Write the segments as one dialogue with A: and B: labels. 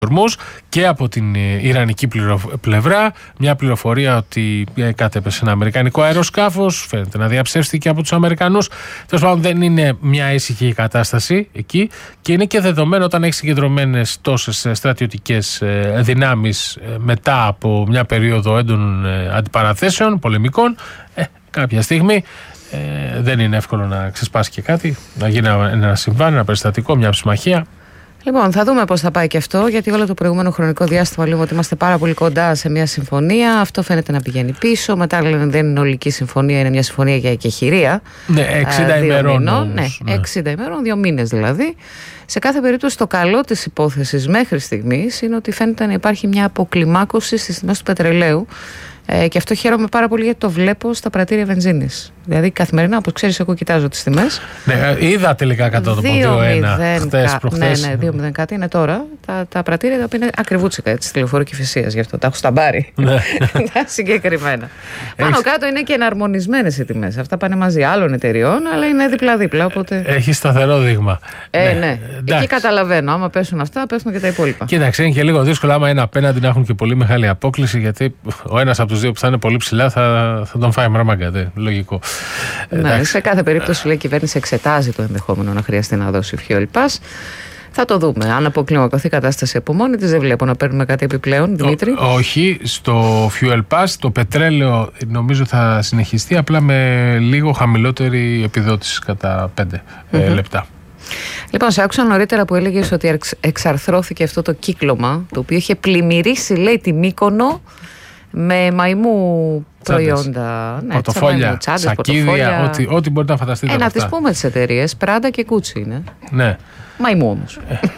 A: και από την ιρανική πλευρά. Μια πληροφορία ότι κατέπεσε ένα αμερικανικό αεροσκάφος, φαίνεται να διαψεύστηκε από τους Αμερικανούς. Τέλος πάντων, δεν είναι μια ήσυχη κατάσταση εκεί και είναι και δεδομένο όταν έχει συγκεντρωμένες τόσες στρατιωτικές δυνάμεις μετά από μια περίοδο έντονων αντιπαραθέσεων, πολεμικών, κάποια στιγμή δεν είναι εύκολο να ξεσπάσει και κάτι, να γίνει ένα συμβάν, ένα περιστατικό, μια συμμαχία.
B: Λοιπόν, θα δούμε πώς θα πάει και αυτό, γιατί όλο το προηγούμενο χρονικό διάστημα λέμε ότι είμαστε πάρα πολύ κοντά σε μια συμφωνία. Αυτό φαίνεται να πηγαίνει πίσω. Μετά λένε δεν είναι ολική συμφωνία, είναι μια συμφωνία για εκεχηρία.
A: Ναι, 60 ημερών.
B: Όμως, ναι, 60 ημερών, 2 μήνες δηλαδή. Σε κάθε περίπτωση, το καλό της υπόθεσης μέχρι στιγμής είναι ότι φαίνεται να υπάρχει μια αποκλιμάκωση στις τιμές του πετρελαίου. Και αυτό χαίρομαι πάρα πολύ γιατί το βλέπω στα πρατήρια βενζίνης. Δηλαδή καθημερινά, όπως ξέρεις, εγώ κοιτάζω τις τιμές.
A: Ναι, είδα τελικά κατά το 2-1 χτες, προχθές.
B: Ναι, 2-0 κάτι είναι τώρα. Τα πρατήρια τα οποία είναι ακριβούτσικα της τηλεφορού Κηφισίας, γι' αυτό τα έχω στα μπάρι. Ναι. Συγκεκριμένα. Πάνω κάτω είναι και εναρμονισμένες οι τιμές. Αυτά πάνε μαζί άλλων εταιριών, αλλά είναι δίπλα-δίπλα. Οπότε...
A: Έχει σταθερό δείγμα.
B: Ναι. Εκεί καταλαβαίνω. Άμα πέσουν αυτά, πέσουν και τα υπόλοιπα.
A: Κοίταξε, είναι και λίγο δύσκολο άμα είναι απέναντι να έχουν και πολύ μεγάλη απόκλιση, γιατί ο ένας από τους δύο που θα είναι πολύ ψηλά θα τον φάει μραμάγκατε. Λογικό.
B: Ναι, σε κάθε περίπτωση λέει η κυβέρνηση εξετάζει το ενδεχόμενο να χρειαστεί να δώσει fuel pass. Θα το δούμε. Αν αποκλιμακωθεί η κατάσταση από μόνη της, δεν βλέπω να παίρνουμε κάτι επιπλέον, Δημήτρη.
A: Όχι. Στο fuel pass το πετρέλαιο νομίζω θα συνεχιστεί, απλά με λίγο χαμηλότερη επιδότηση κατά 5 λεπτά.
B: Λοιπόν, σε άκουσα νωρίτερα που έλεγες ότι εξαρθρώθηκε αυτό το κύκλωμα, το οποίο είχε πλημμυρίσει, λέει, τη Μύκονο με μαϊμού προϊόντα.
A: Ναι, πορτοφόλια, σακίδια, ό,τι μπορείτε να φανταστείτε.
B: Να τις πούμε τις εταιρείες, Πράντα και Κούτσι είναι.
A: Ναι.
B: Μαϊμού όμως.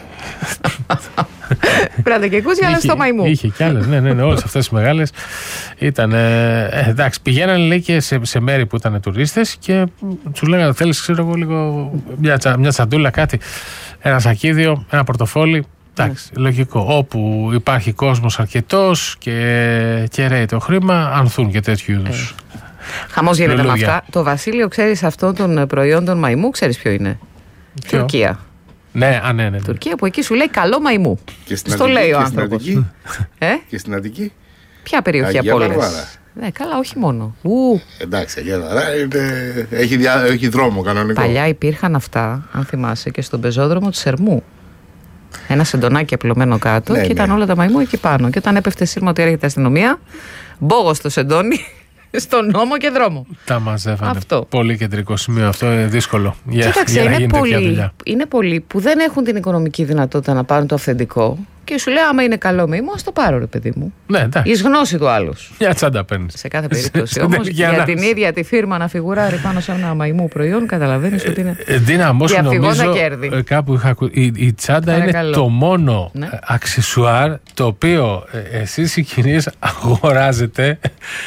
B: Πράντα και Κούτσι, αλλά στο μαϊμού.
A: Είχε κι άλλες, ναι, όλες αυτές οι μεγάλες ήταν. Εντάξει, πηγαίνανε, λέει, και σε μέρη που ήταν τουρίστες και τους λέγανε, θέλεις, ξέρω εγώ, λίγο μια τσαντούλα, κάτι, ένα σακίδιο, ένα πορτοφόλι. Εντάξει, λογικό. Όπου υπάρχει κόσμος αρκετός και ρέει το χρήμα, ανθούν και τέτοιου είδους.
B: Χαμός γίνεται με αυτά. Το βασίλειο, ξέρεις, αυτών των προϊόντων μαϊμού, ξέρεις ποιο είναι? Τουρκία.
A: Ναι.
B: Τουρκία, που εκεί σου λέει καλό μαϊμού.
C: Και στην
B: στο
C: Αττική,
B: λέει ο
C: και στην
B: άνθρωπος.
C: Αττική. Και στην Αττική.
B: Ποια περιοχή από όλες? Ναι, καλά, όχι μόνο.
C: Εντάξει, έχει δρόμο κανονικό.
B: Παλιά υπήρχαν αυτά, αν θυμάσαι, και στον πεζόδρομο του Σερμού. Ένα σεντονάκι απλωμένο κάτω, και ήταν όλα τα μαϊμού εκεί πάνω. Και όταν έπεφτε σύρμα ότι έρχεται η αστυνομία, μπόγο στο σεντόνι, στον νόμο και δρόμο.
A: Τα μαζεύανε. Αυτό. Πολύ κεντρικό σημείο. Αυτό είναι δύσκολο.
B: Κοίταξε, είναι πολλοί που δεν έχουν την οικονομική δυνατότητα να πάρουν το αυθεντικό. Και σου λέει, άμα είναι καλό μαϊμού, ας το πάρω, ρε παιδί μου.
A: Ναι, εντάξει.
B: Εις γνώση του άλλου.
A: Μια τσάντα παίρνεις.
B: Σε κάθε περίπτωση. Όμως για την ίδια τη φίρμα να φιγουράρει πάνω σε ένα μαϊμού προϊόν, καταλαβαίνεις ότι είναι διαφυγόντα κέρδη.
A: Κάπου είχα ακούσει. Η τσάντα είναι το μόνο αξεσουάρ το οποίο εσείς οι κυρίες αγοράζετε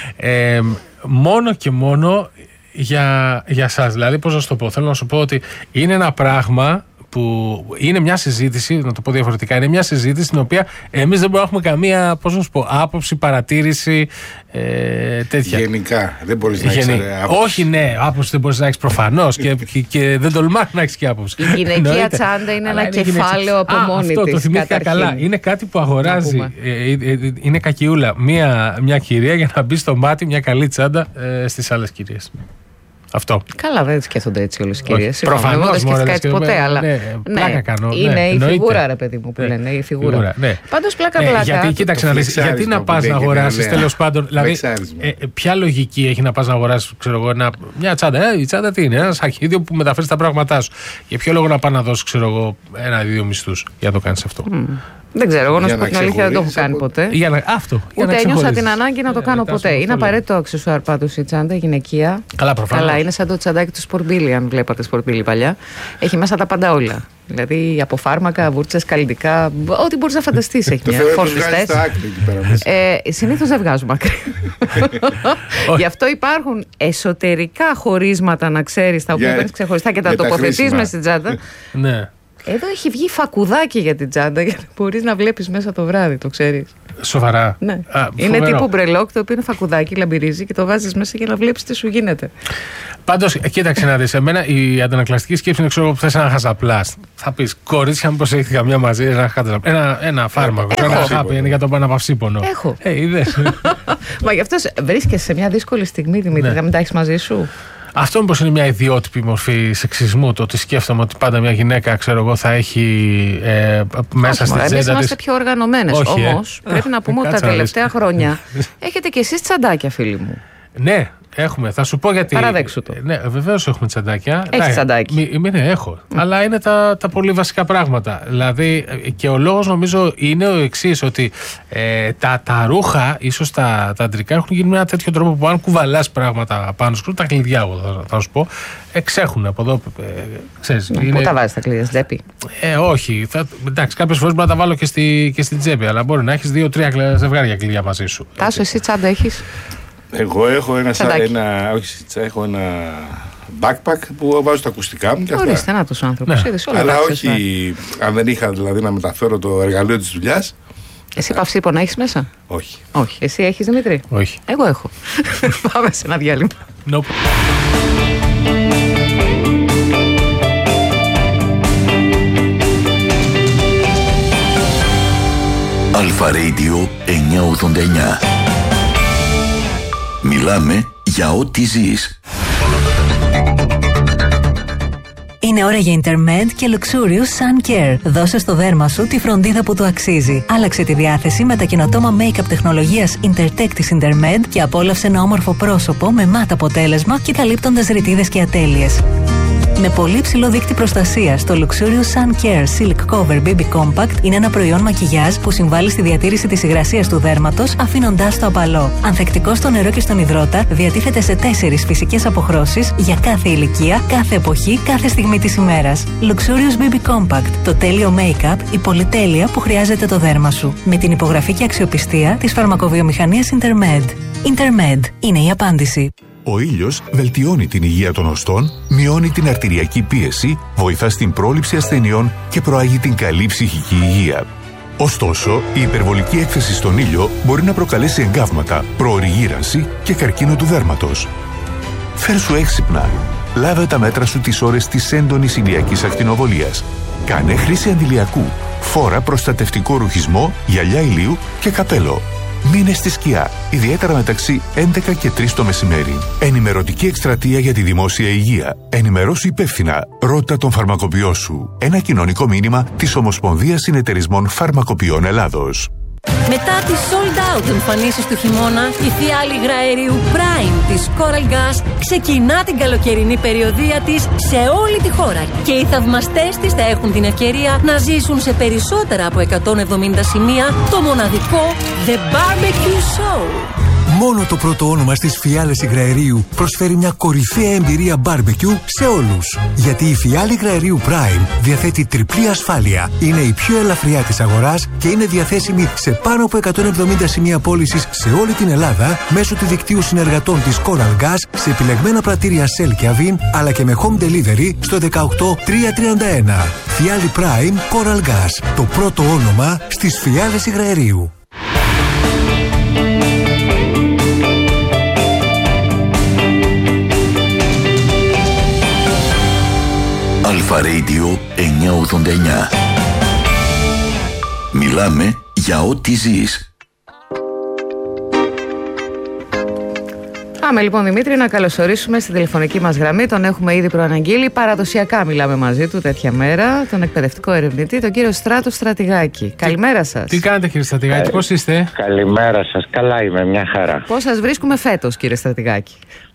A: μόνο και μόνο για σας. Δηλαδή, πώς να σου το πω, θέλω να σου πω ότι είναι ένα πράγμα που είναι μια συζήτηση, να το πω διαφορετικά, είναι μια συζήτηση στην οποία εμείς δεν μπορούμε να έχουμε καμία, πώς να σου πω, άποψη, παρατήρηση, τέτοια.
C: Γενικά, δεν μπορείς να έχεις άποψη.
A: Όχι, ναι, άποψη δεν μπορείς να έχεις προφανώς και δεν τολμάς να έχεις και άποψη.
B: Η γυναικεία τσάντα είναι ένα κεφάλαιο από μόνη της.
A: Αυτό το θυμήθηκα καλά. Είναι κάτι που αγοράζει, είναι κακιούλα, μια κυρία για να μπει στο μάτι μια καλή τσάντα στις άλλες κυρίες. Αυτό.
B: Καλά, δεν σκέφτονται έτσι όλες οι κυρίες.
A: Προφανώς
B: δεν σκέφτηκα έτσι ποτέ, αλλά.
A: Πλάκα κάνω.
B: Είναι η φιγούρα, ρε παιδί μου, που λένε. Η φιγούρα.
A: Πάντως
B: πλάκα.
A: Γιατί, κοίταξε να δεις, γιατί να πας να αγοράσεις, τέλος πάντων. Δηλαδή, ποια λογική έχει να πας να αγοράσεις, ξέρω εγώ, μια τσάντα. Η τσάντα τι είναι? Ένα σακίδιο που μεταφέρει τα πράγματά σου. Για ποιο λόγο να πας να δώσεις, ξέρω εγώ, 1-2 μισθούς για να το κάνεις αυτό?
B: Δεν ξέρω, εγώ να σου πω την αλήθεια, δεν το έχω κάνει ποτέ. Ούτε ένιωσα την ανάγκη να το κάνω ποτέ. Είναι απαραίτητο αξεσουάρ πάντως η τσάντα, η γυναικεία.
A: Καλά, προφανώς.
B: Καλά, είναι σαν το τσαντάκι του Σπορμπίλι, αν βλέπατε Σπορμπίλι παλιά. Έχει μέσα τα πάντα όλα. Δηλαδή από φάρμακα, βούρτσες, καλλιτικά, ό,τι μπορείς να φανταστείς έχει μια φορτιστές. Συνήθως δεν βγάζουμε άκρη. Γι' αυτό υπάρχουν εσωτερικά χωρίσματα, να ξέρεις, τα οποία παίρνεις ξεχωριστά και τα τοποθετείς μες στην τσάντα.
A: Ναι.
B: Εδώ έχει βγει φακουδάκι για την τσάντα για να μπορείς να βλέπεις μέσα το βράδυ, το ξέρεις.
A: Σοβαρά.
B: Ναι. Είναι τύπου μπρελόκ, το οποίο είναι φακουδάκι, λαμπυρίζει και το βάζεις μέσα για να βλέπεις τι σου γίνεται.
A: Πάντως, κοίταξε να δεις. Εμένα η αντανακλαστική σκέψη είναι, ξέρω, που θες ένα χαζαπλάστ. Θα πεις, κορίτσια, μήπως έχετε καμιά μαζί, ένα φάρμακο, ένα χάπι, είναι για τον παναπαυσίπονο.
B: Έχω.
A: Είδες.
B: Μα γι' αυτό βρίσκεσαι σε μια δύσκολη στιγμή, Δημήτρη, να μην τα έχεις μαζί σου.
A: Αυτό μήπως είναι μια ιδιότυπη μορφή σεξισμού, το ότι σκέφτομαι ότι πάντα μια γυναίκα, ξέρω εγώ, θα έχει μέσα στην τσέντα της.
B: Εμείς είμαστε πιο οργανωμένες. Όμως πρέπει να πούμε ότι τα τελευταία χρόνια έχετε κι εσείς τσαντάκια, φίλοι μου.
A: Ναι. Έχουμε, θα σου πω γιατί.
B: Παραδέξου το.
A: Ναι, βεβαίως έχουμε τσαντάκια.
B: Έχεις τσαντάκι.
A: Ναι, έχω. Αλλά είναι τα πολύ βασικά πράγματα. Δηλαδή, και ο λόγος νομίζω είναι ο εξής, ότι τα ρούχα, ίσως τα αντρικά, έχουν γίνει με ένα τέτοιο τρόπο που αν κουβαλάς πράγματα πάνω σου, τα κλειδιά, εγώ θα σου πω, εξέχουν από εδώ. Ξέρεις,
B: πού τα βάζεις τα κλειδιά, στην τσέπη?
A: Όχι. Εντάξει, κάποιες φορές μπορεί να τα βάλω και στην τσέπη, αλλά μπορεί να έχεις 2-3 ζευγάρια κλειδιά μαζί σου.
B: Τάσο, εσύ τσάντα έχεις?
C: Εγώ έχω έχω ένα backpack που βάζω τα ακουστικά μου και αυτά.
B: Ορίστε, ένα τους άνθρωπος.
C: Ναι. Αλλά όχι, αν δεν είχα δηλαδή να μεταφέρω το εργαλείο της δουλειάς.
B: Εσύ παυσίπωνα έχεις μέσα?
C: Όχι.
B: Όχι. Εσύ έχεις, Δημήτρη?
A: Όχι.
B: Εγώ έχω. Πάμε σε ένα διάλειμμα.
A: Nope.
D: Αλφα Radio 989. Μιλάμε για ό,τι ζεις.
E: Είναι ώρα για Intermed και Luxurious Sun Care. Δώσε στο δέρμα σου τη φροντίδα που του αξίζει. Άλλαξε τη διάθεση με τα καινοτόμα make-up τεχνολογίας Intertech της Intermed και απόλαυσε ένα όμορφο πρόσωπο με μάτ αποτέλεσμα και καλύπτοντας ρητίδες και ατέλειες. Με πολύ ψηλό δείκτη προστασίας, το Luxurious Sun Care Silk Cover BB Compact είναι ένα προϊόν μακιγιάζ που συμβάλλει στη διατήρηση της υγρασίας του δέρματος, αφήνοντάς το απαλό. Ανθεκτικό στο νερό και στον υδρότα, διατίθεται σε 4 φυσικές αποχρώσεις για κάθε ηλικία, κάθε εποχή, κάθε στιγμή της ημέρας. Luxurious BB Compact, το τέλειο make-up, η πολυτέλεια που χρειάζεται το δέρμα σου. Με την υπογραφή και αξιοπιστία της φαρμακοβιομηχανίας Intermed. Intermed είναι η απάντηση.
F: Ο ήλιος βελτιώνει την υγεία των οστών, μειώνει την αρτηριακή πίεση, βοηθά στην πρόληψη ασθενειών και προάγει την καλή ψυχική υγεία. Ωστόσο, η υπερβολική έκθεση στον ήλιο μπορεί να προκαλέσει εγκάβματα, προωρή γύρανση και καρκίνο του δέρματος. Φέρσου έξυπνα. Λάβε τα μέτρα σου τις ώρες της έντονης ηλιακής ακτινοβολίας. Κάνε χρήση αντιλιακού. Φόρα προστατευτικό ρουχισμό, γυαλιά ηλίου και καπέλο. Μείνε στη σκιά, ιδιαίτερα μεταξύ 11 και 3 το μεσημέρι. Ενημερωτική εκστρατεία για τη δημόσια υγεία. Ενημερώσου υπεύθυνα. Ρώτα τον φαρμακοποιό σου. Ένα κοινωνικό μήνυμα της Ομοσπονδίας Συνεταιρισμών Φαρμακοποιών Ελλάδος.
G: Μετά τις sold out εμφανίσεις του χειμώνα, η φιάλη υγραερίου Prime της Coral Gas ξεκινά την καλοκαιρινή περιοδεία της σε όλη τη χώρα και οι θαυμαστές της θα έχουν την ευκαιρία να ζήσουν σε περισσότερα από 170 σημεία το μοναδικό The Barbecue Show.
H: Μόνο το πρώτο όνομα στις φιάλες υγραερίου προσφέρει μια κορυφαία εμπειρία barbecue σε όλους. Γιατί η φιάλη υγραερίου Prime διαθέτει τριπλή ασφάλεια. Είναι η πιο ελαφριά της αγοράς και είναι διαθέσιμη σε πάνω από 170 σημεία πώλησης σε όλη την Ελλάδα μέσω του δικτύου συνεργατών της Coral Gas σε επιλεγμένα πρατήρια Shell και Avin, αλλά και με home delivery στο 18331. Φιάλη Prime Coral Gas. Το πρώτο όνομα στις φιάλες υγραερίου.
D: Αλφα Radio 989. Μιλάμε για ό,τι ζεις.
B: Πάμε λοιπόν, Δημήτρη, να καλωσορίσουμε στη τηλεφωνική μας γραμμή. Τον έχουμε ήδη προαναγγείλει. Παραδοσιακά μιλάμε μαζί του τέτοια μέρα. Τον εκπαιδευτικό ερευνητή, τον κύριο Στράτο Στρατηγάκη. Καλημέρα σας.
A: Τι κάνετε, κύριε Στρατηγάκη, πώς είστε?
I: Καλημέρα σας. Καλά είμαι, μια χαρά.
B: Πώς σας βρίσκουμε φέτος, κύριε Στρατηγάκη?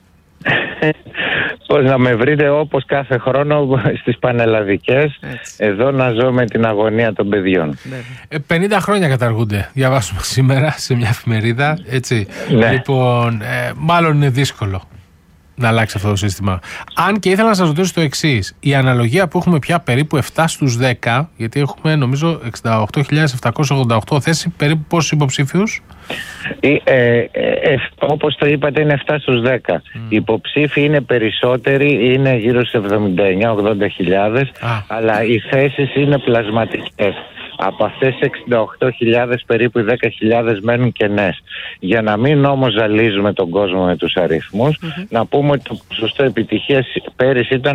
I: Πώς να με βρείτε, όπως κάθε χρόνο στις πανελλαδικές. Έτσι. Εδώ να ζω με την αγωνία των παιδιών.
A: 50 χρόνια καταργούνται. Διαβάσουμε σήμερα σε μια εφημερίδα. Έτσι.
I: Ναι.
A: Λοιπόν, μάλλον είναι δύσκολο να αλλάξει αυτό το σύστημα. Αν και ήθελα να σας ρωτήσω το εξής. Η αναλογία που έχουμε πια περίπου 7 στους 10, γιατί έχουμε νομίζω 68.788 θέσεις, περίπου πόσους υποψήφιους?
I: Όπως το είπατε, είναι 7 στους 10. Οι υποψήφοι είναι περισσότεροι, είναι γύρω στους 79-80 χιλιάδες, αλλά οι θέσεις είναι πλασματικές. Από αυτές τις 68.000 περίπου οι 10.000 μένουν κενές. Για να μην όμως ζαλίζουμε τον κόσμο με τους αριθμούς, να πούμε ότι το ποσοστό επιτυχίας πέρυσι ήταν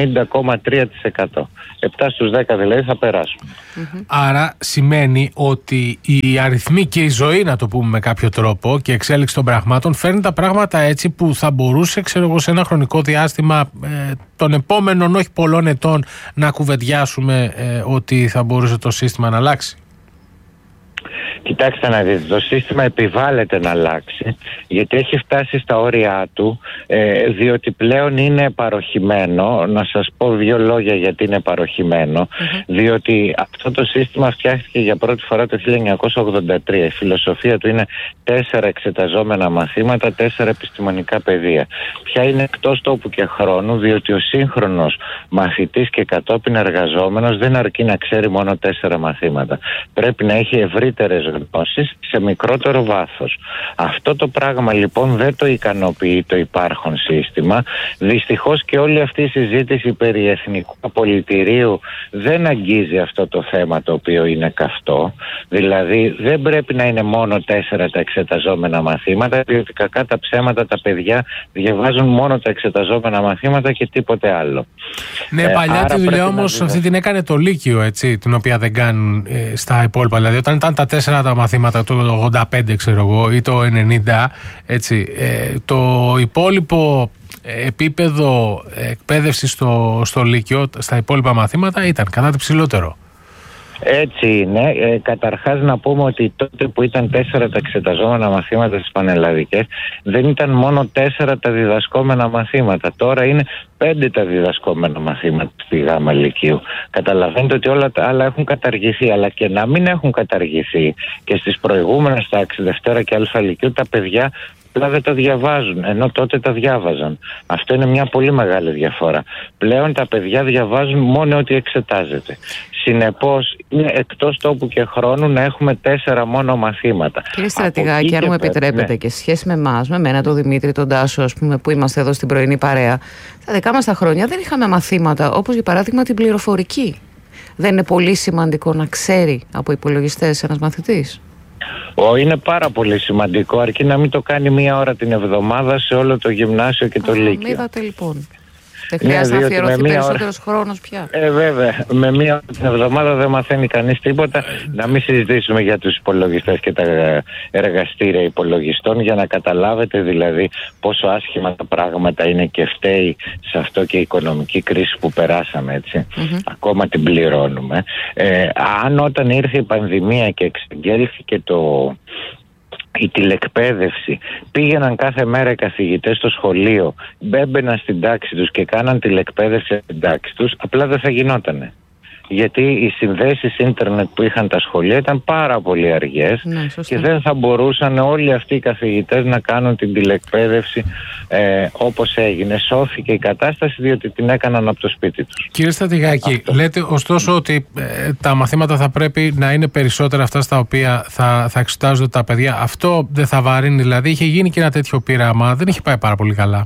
I: 70,3%. 7 στους 10 δηλαδή θα περάσουν.
A: Άρα σημαίνει ότι οι αριθμοί και η ζωή, να το πούμε με κάποιο τρόπο, και η εξέλιξη των πραγμάτων φέρνει τα πράγματα έτσι που θα μπορούσε, ξέρω εγώ, σε ένα χρονικό διάστημα των επόμενων όχι πολλών ετών να κουβεντιάσουμε ότι θα μπορούσε το σύστημα να αλλάξει.
I: Κοιτάξτε να δείτε, το σύστημα επιβάλλεται να αλλάξει, γιατί έχει φτάσει στα όρια του, διότι πλέον είναι παροχημένο. Να σας πω 2 λόγια γιατί είναι παροχημένο. Διότι αυτό το σύστημα φτιάχτηκε για πρώτη φορά το 1983. Η φιλοσοφία του είναι 4 εξεταζόμενα μαθήματα, 4 επιστημονικά πεδία. Πια είναι εκτός τόπου και χρόνου, διότι ο σύγχρονος μαθητής και κατόπιν εργαζόμενος δεν αρκεί να ξέρει μόνο 4 μαθήματα. Πρέπει να έχει ευρύτερες γνώσεις σε μικρότερο βάθος. Αυτό το πράγμα λοιπόν δεν το ικανοποιεί το υπάρχον σύστημα. Δυστυχώς και όλη αυτή η συζήτηση περί εθνικού απολυτηρίου δεν αγγίζει αυτό το θέμα, το οποίο είναι καυτό. Δηλαδή δεν πρέπει να είναι μόνο 4 τα εξεταζόμενα μαθήματα, διότι κακά τα ψέματα τα παιδιά διαβάζουν μόνο τα εξεταζόμενα μαθήματα και τίποτε άλλο.
A: Ναι, παλιά τη δουλειά όμως αυτή την έκανε το Λύκειο, έτσι, την οποία δεν κάνουν στα υπόλοιπα. Δηλαδή όταν ήταν τα 4 τα μαθήματα, το 85 ξέρω εγώ ή το 90, έτσι, το υπόλοιπο επίπεδο εκπαίδευση στο Λύκειο, στα υπόλοιπα μαθήματα ήταν κατά το ψηλότερο.
I: Έτσι είναι. Καταρχάς να πούμε ότι τότε που ήταν 4 τα εξεταζόμενα μαθήματα στις πανελλαδικές, δεν ήταν μόνο 4 τα διδασκόμενα μαθήματα. Τώρα είναι 5 τα διδασκόμενα μαθήματα στη Γάμα Λυκείου. Καταλαβαίνετε ότι όλα τα άλλα έχουν καταργηθεί, αλλά και να μην έχουν καταργηθεί και στις προηγούμενες τάξεις, Δευτέρα και Α Λυκείου, τα παιδιά απλά δεν τα διαβάζουν, ενώ τότε τα διάβαζαν. Αυτό είναι μια πολύ μεγάλη διαφορά. Πλέον τα παιδιά διαβάζουν μόνο ό,τι εξετάζεται. Συνεπώς είναι εκτός τόπου και χρόνου να έχουμε 4 μόνο μαθήματα.
B: Κύριε Στρατηγάκη, αν μου επιτρέπετε, και σε σχέση με εμάς, με μένα, τον Δημήτρη, τον Τάσο, ας πούμε, που είμαστε εδώ στην πρωινή παρέα, τα δικά μας τα χρόνια δεν είχαμε μαθήματα, όπως για παράδειγμα την πληροφορική. Δεν είναι πολύ σημαντικό να ξέρει από υπολογιστές ένας μαθητής?
I: Είναι πάρα πολύ σημαντικό, αρκεί να μην το κάνει 1 ώρα την εβδομάδα σε όλο το γυμνάσιο και το Λύκειο.
B: Είδατε λοιπόν. Δεν χρειάζεται να αφιερωθεί περισσότερος χρόνος πια.
I: Βέβαια. Με 1 ώρα την εβδομάδα δεν μαθαίνει κανείς τίποτα. Να μην συζητήσουμε για τους υπολογιστές και τα εργαστήρια υπολογιστών, για να καταλάβετε δηλαδή πόσο άσχημα τα πράγματα είναι, και φταίει σε αυτό και η οικονομική κρίση που περάσαμε, έτσι. Ακόμα την πληρώνουμε. Αν όταν ήρθε η πανδημία και εξαγγέλθηκε η τηλεκπαίδευση, πήγαιναν κάθε μέρα οι καθηγητές στο σχολείο, έμπαιναν στην τάξη τους και κάναν τηλεκπαίδευση στην τάξη τους, απλά δεν θα γινότανε. Γιατί οι συνδέσεις ίντερνετ που είχαν τα σχολεία ήταν πάρα πολύ αργές, και δεν θα μπορούσαν όλοι αυτοί οι καθηγητές να κάνουν την τηλεκπαίδευση όπως έγινε. Σώθηκε η κατάσταση διότι την έκαναν από το σπίτι τους.
A: Κύριε Στρατηγάκη, λέτε ωστόσο ότι τα μαθήματα θα πρέπει να είναι περισσότερα αυτά στα οποία θα εξετάζονται τα παιδιά. Αυτό δεν θα βαρύνει? Δηλαδή είχε γίνει και ένα τέτοιο πείραμα, δεν είχε πάει πάρα πολύ καλά.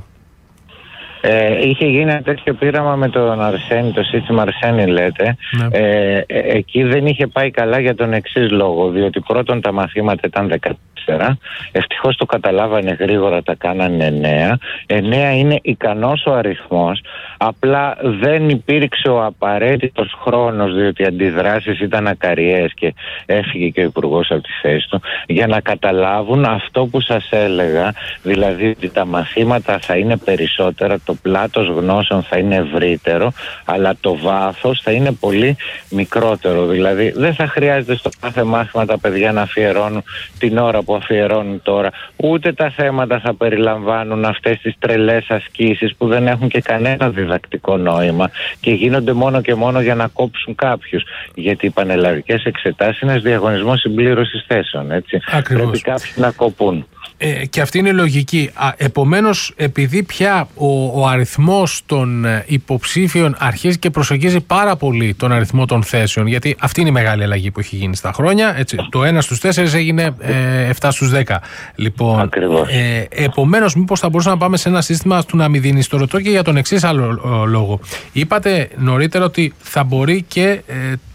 I: Είχε γίνει ένα τέτοιο πείραμα με τον Αρσένη, το σύστημα Αρσένη λέτε. Εκεί δεν είχε πάει καλά για τον εξής λόγο, διότι πρώτον τα μαθήματα ήταν 14, ευτυχώς το καταλάβανε γρήγορα, τα κάνανε 9. 9 είναι ικανός ο αριθμός, απλά δεν υπήρξε ο απαραίτητος χρόνος, διότι οι αντιδράσεις ήταν ακαριές και έφυγε και ο Υπουργός από τη θέση του, για να καταλάβουν αυτό που σας έλεγα, δηλαδή ότι τα μαθήματα θα είναι περισσότερα, το πλάτος γνώσεων θα είναι ευρύτερο, αλλά το βάθος θα είναι πολύ μικρότερο. Δηλαδή δεν θα χρειάζεται στο κάθε μάθημα τα παιδιά να αφιερώνουν την ώρα που αφιερώνουν τώρα, ούτε τα θέματα θα περιλαμβάνουν αυτές τις τρελές ασκήσεις που δεν έχουν και κανένα διδακτικό νόημα και γίνονται μόνο και μόνο για να κόψουν κάποιους. Γιατί οι πανελλαδικές εξετάσεις είναι διαγωνισμός συμπλήρωσης θέσεων, έτσι. Πρέπει κάποιοι να κοπούν.
A: Και αυτή είναι η λογική. Επομένως, επειδή πια ο αριθμός των υποψήφιων αρχίζει και προσεγγίζει πάρα πολύ τον αριθμό των θέσεων, γιατί αυτή είναι η μεγάλη αλλαγή που έχει γίνει στα χρόνια, έτσι, το 1 στους 4 έγινε 7 στους 10. Λοιπόν, επομένως, μήπως θα μπορούσαμε να πάμε σε ένα σύστημα του να μην δίνει? Το ρωτώ και για τον εξής άλλο λόγο. Είπατε νωρίτερα ότι θα μπορεί και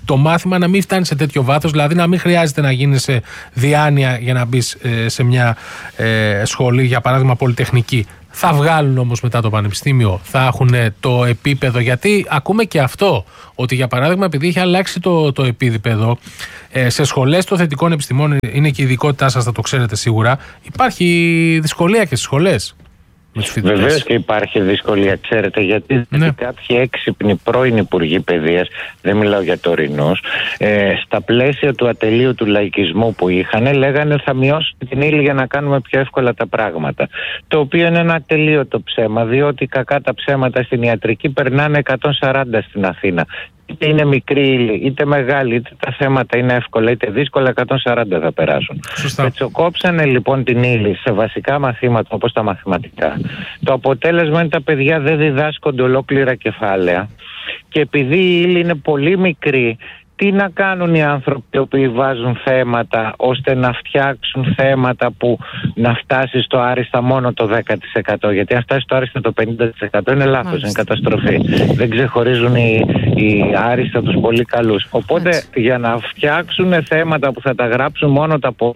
A: το μάθημα να μην φτάνει σε τέτοιο βάθος, δηλαδή να μην χρειάζεται να γίνει σε διάνοια για να μπει σε μια σχολή, για παράδειγμα πολυτεχνική. Θα βγάλουν όμως μετά το πανεπιστήμιο, θα έχουν το επίπεδο, γιατί ακούμε και αυτό, ότι για παράδειγμα επειδή έχει αλλάξει το επίπεδο σε σχολές των θετικών επιστημών, είναι και η ειδικότητά σας, θα το ξέρετε σίγουρα, υπάρχει δυσκολία και στις σχολές.
I: Βεβαίως και υπάρχει δυσκολία, ξέρετε, γιατί κάποιοι έξυπνοι πρώην υπουργοί παιδείας, δεν μιλάω για τωρινούς, στα πλαίσια του ατελείου του λαϊκισμού που είχαν, λέγανε θα μειώσουν την ύλη για να κάνουμε πιο εύκολα τα πράγματα. Το οποίο είναι ένα ατελείωτο ψέμα, διότι κακά τα ψέματα στην ιατρική περνάνε 140 στην Αθήνα. Είτε είναι μικρή ύλη, είτε μεγάλη, είτε τα θέματα είναι εύκολα, είτε δύσκολα, 140 θα περάσουν. Πετσοκόψανε λοιπόν την ύλη σε βασικά μαθήματα όπως τα μαθηματικά. Το αποτέλεσμα είναι τα παιδιά δεν διδάσκονται ολόκληρα κεφάλαια και επειδή η ύλη είναι πολύ μικρή, τι να κάνουν οι άνθρωποι οι οποίοι βάζουν θέματα ώστε να φτιάξουν θέματα που να φτάσει στο άριστα μόνο το 10%. Γιατί αν φτάσει στο άριστα το 50% είναι λάθος, είναι καταστροφή. Δεν ξεχωρίζουν οι άριστα τους πολύ καλούς. Οπότε για να φτιάξουν θέματα που θα τα γράψουν μόνο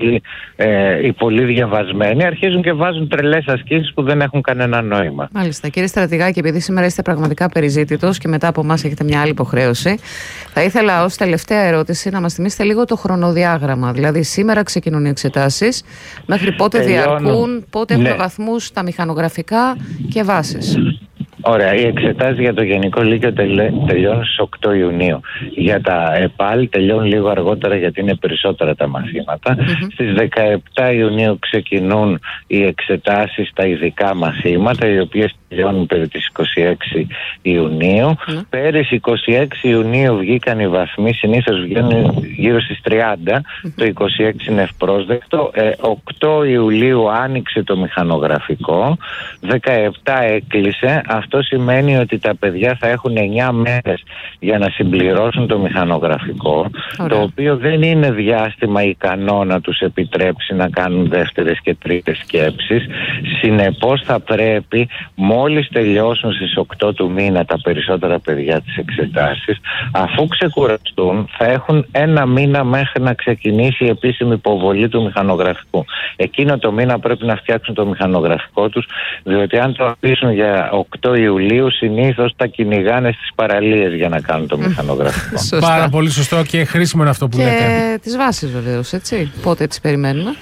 I: οι πολύ διαβασμένοι, αρχίζουν και βάζουν τρελές ασκήσεις που δεν έχουν κανένα νόημα.
B: Μάλιστα. Κύριε Στρατηγάκη, επειδή σήμερα είστε πραγματικά περιζήτητος και μετά από εμάς έχετε μια άλλη υποχρέωση, θα ήθελα ως τελευταία ερώτηση να μας θυμίσετε λίγο το χρονοδιάγραμμα. Δηλαδή, σήμερα ξεκινούν οι εξετάσεις, μέχρι πότε διαρκούν, πότε έχουν βαθμούς τα μηχανογραφικά και βάσεις.
I: Ωραία, οι εξετάσεις για το Γενικό Λύκειο τελειώνουν στις 8 Ιουνίου. Για τα ΕΠΑΛ τελειώνουν λίγο αργότερα γιατί είναι περισσότερα τα μαθήματα. Στις 17 Ιουνίου ξεκινούν οι εξετάσεις στα ειδικά μαθήματα, οι οποίες τελειώνουν περί τις 26 Ιουνίου. Πέρυσι 26 Ιουνίου βγήκαν οι βαθμοί, συνήθως βγαίνουν γύρω στις 30, το 26 είναι ευπρόσδεκτο. 8 Ιουλίου άνοιξε το μηχανογραφικό, 17 έκλεισε. Αυτό σημαίνει ότι τα παιδιά θα έχουν 9 μέρες για να συμπληρώσουν το μηχανογραφικό, το οποίο δεν είναι διάστημα ικανό να τους επιτρέψει να κάνουν δεύτερες και τρίτες σκέψεις. Συνεπώς θα πρέπει μόλις τελειώσουν στις 8 του μήνα τα περισσότερα παιδιά τις εξετάσεις, αφού ξεκουραστούν θα έχουν 1 μήνα μέχρι να ξεκινήσει η επίσημη υποβολή του μηχανογραφικού. Εκείνο το μήνα πρέπει να φτιάξουν το μηχανογραφικό τους, διότι αν το αφήσουν για 8 Ιουλίου συνήθως τα κυνηγάνε στις παραλίες για να κάνουν το μηχανογραφικό.
A: Πάρα πολύ σωστό και χρήσιμο είναι αυτό που λέτε.
B: Και τις βάσεις βεβαίως, έτσι. Πότε τις περιμένουμε?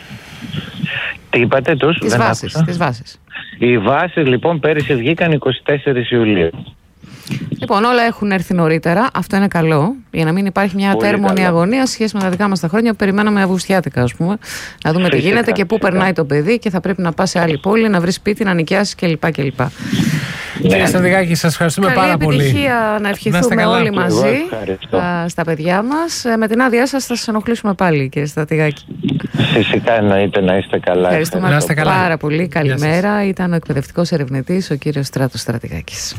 I: Τι είπατε τους?
B: Τις βάσεις.
I: Οι βάσεις λοιπόν πέρυσι βγήκαν 24 Ιουλίου.
B: Λοιπόν, όλα έχουν έρθει νωρίτερα. Αυτό είναι καλό. Για να μην υπάρχει μια τέρμονη αγωνία σχέση με τα δικά μας τα χρόνια που περιμέναμε αυγουστιάτικα, ας πούμε. Να δούμε τι γίνεται και πού περνάει το παιδί και θα πρέπει να πας σε άλλη πόλη, να βρεις σπίτι, να νοικιάσεις κλπ.
A: Κύριε Στρατηγάκη, σας ευχαριστούμε πάρα πολύ.
B: Καλή επιτυχία να ευχηθούμε όλοι μαζί στα παιδιά μας. Με την άδειά σας θα σας ενοχλήσουμε πάλι, κύριε Στρατηγάκη.
I: Φυσικά, εννοείται, να είστε καλά.
B: Ευχαριστούμε πάρα πολύ. Καλημέρα. Ήταν ο εκπαιδευτικός ερευνητής, ο κύριος Στράτος Στρατηγάκης.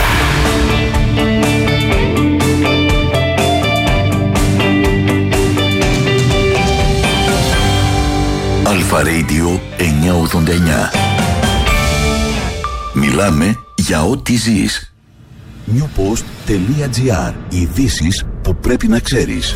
D: Αλφα Radio 989. Μιλάμε για ό,τι ζεις. Newpost.gr. Ειδήσεις που πρέπει να ξέρεις.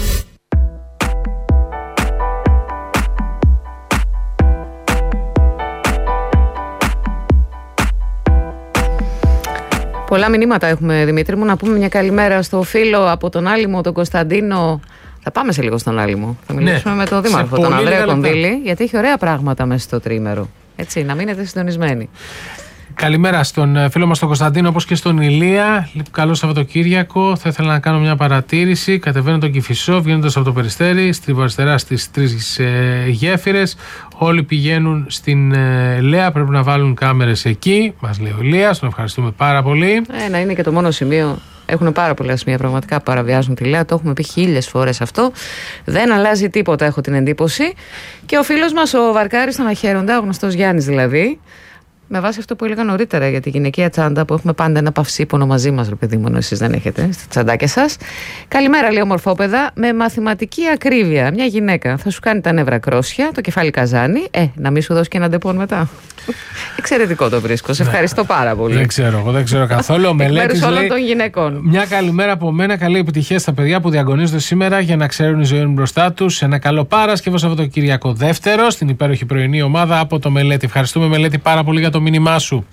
B: Πολλά μηνύματα έχουμε, Δημήτρη μου. Να πούμε μια καλημέρα στο φίλο από τον Άλυμο, τον Κωνσταντίνο. Θα πάμε σε λίγο στον Άλυμο. Θα μιλήσουμε με τον Δήμαρχο, τον Ανδρέα Κονδύλη, γιατί έχει ωραία πράγματα μέσα στο τρίμερο. Έτσι, να μείνετε συντονισμένοι.
A: Καλημέρα στον φίλο μας τον Κωνσταντίνο, όπως και στον Ηλία. Καλό Σαββατοκύριακο. Θα ήθελα να κάνω μια παρατήρηση. Κατεβαίνω τον Κηφισό, βγαίνοντας από το Περιστέρι, στη αριστερά στις 3 γέφυρες. Όλοι πηγαίνουν στην Λέα. Πρέπει να βάλουν κάμερες εκεί. Μας λέει ο Ηλίας. Τον ευχαριστούμε πάρα πολύ.
B: Να είναι και το μόνο σημείο. Έχουν πάρα πολλά σημεία πραγματικά που παραβιάζουν τη Λέα. Το έχουμε πει 1000 φορές αυτό. Δεν αλλάζει τίποτα, έχω την εντύπωση. Και ο φίλος μας ο Βαρκάρης στον Αχέροντα, ο γνωστός Γιάννης δηλαδή, Με βάση αυτό που έλεγα νωρίτερα για τη γυναικεία τσάντα που έχουμε πάντα ένα παυσίπονο μαζί μας, ρε παιδί μου, ενώ εσείς δεν έχετε στα τσαντάκια σας. Καλημέρα, λέει ομορφόπεδα. Με μαθηματική ακρίβεια, μια γυναίκα θα σου κάνει τα νεύρα κρόσια, το κεφάλι καζάνι. Να μην σου δώσει και ένα ντεπών μετά. Εξαιρετικό το βρίσκω. Σε ευχαριστώ πάρα πολύ.
A: Δεν ξέρω καθόλου. Ο Μελέτης
B: όλων των γυναικών.
A: Μια καλημέρα από μένα. Καλή επιτυχία στα παιδιά που διαγωνίζονται σήμερα για να ξέρουν η ζωή είναι μπροστά τους. Ένα καλό Παρασκευό Σαββατοκύριακο δεύτερο στην υπέροχη πρωινή ομάδα από το Μελέτη. Ευχαριστούμε, Μελέτη, πάρα πολύ για το μήνυμά σου.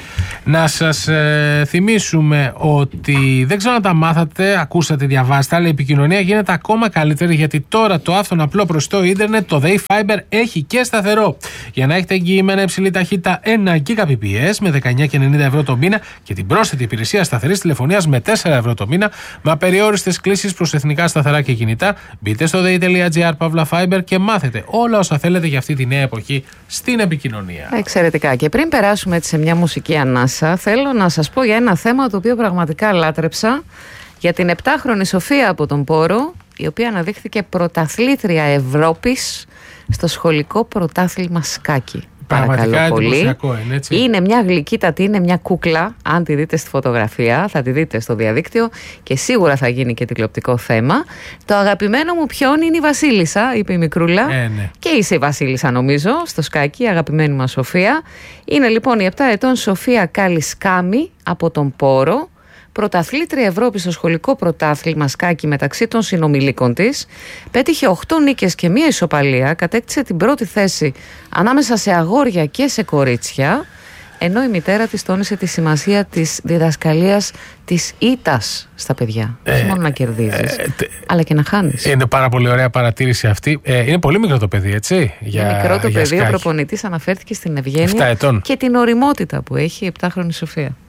A: Να σας θυμίσουμε ότι δεν ξέρω αν τα μάθατε, ακούσατε, διαβάσατε, αλλά η επικοινωνία γίνεται ακόμα καλύτερη, γιατί τώρα το άφθονο απλό προσιτό ίντερνετ, το Day Fiber, έχει και σταθερό. Για να έχετε εγγυημένα υψηλή ταχύτητα 1 Gbps με 19,90 ευρώ το μήνα και την πρόσθετη υπηρεσία σταθερής τηλεφωνίας με 4 ευρώ το μήνα, με απεριόριστες κλήσεις προς εθνικά σταθερά και κινητά. Μπείτε στο day.gr Pavla Fiber και μάθετε όλα όσα θέλετε για αυτή τη νέα εποχή στην επικοινωνία.
B: Εξαιρετικά. Και πριν περάσουμε έτσι σε μια μουσική ανάσα, θέλω να σας πω για ένα θέμα το οποίο πραγματικά λάτρεψα, για την 7χρονη Σοφία από τον Πόρο, η οποία αναδείχθηκε πρωταθλήτρια Ευρώπης στο σχολικό πρωτάθλημα σκάκι.
A: Πραγματικά εντυπωσιακό είναι, έτσι.
B: Είναι μια γλυκύτατη, είναι μια κούκλα. Αν τη δείτε στη φωτογραφία, θα τη δείτε στο διαδίκτυο και σίγουρα θα γίνει και τηλεοπτικό θέμα. Το αγαπημένο μου ποιον είναι η Βασίλισσα, είπε η μικρούλα.
A: Ναι.
B: Και είσαι η Βασίλισσα, νομίζω, στο σκάκι, αγαπημένη μας Σοφία. Είναι λοιπόν η 7 ετών Σοφία Καλισκάμη από τον Πόρο, πρωταθλήτρια Ευρώπη στο σχολικό πρωτάθλημα σκάκι μεταξύ των συνομιλίκων της. Πέτυχε 8 νίκες και μία ισοπαλία, κατέκτησε την πρώτη θέση ανάμεσα σε αγόρια και σε κορίτσια, ενώ η μητέρα της τόνισε τη σημασία της διδασκαλίας της ήττας στα παιδιά. Όχι μόνο να κερδίζεις, αλλά και να χάνεις.
A: Είναι πάρα πολύ ωραία παρατήρηση αυτή. Είναι πολύ μικρό το παιδί, έτσι.
B: Μικρό το παιδί, ο προπονητής αναφέρθηκε στην ευγένεια και την ωριμότητα που έχει η 7χρονη Σοφία.